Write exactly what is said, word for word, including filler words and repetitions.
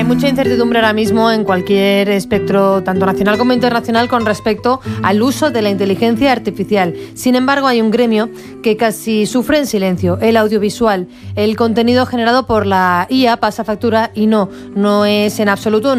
Hay mucha incertidumbre ahora mismo en cualquier espectro, tanto nacional como internacional, con respecto al uso de la inteligencia artificial. Sin embargo, hay un gremio que casi sufre en silencio, el audiovisual. El contenido generado por la I A pasa factura y no, no es en absoluto una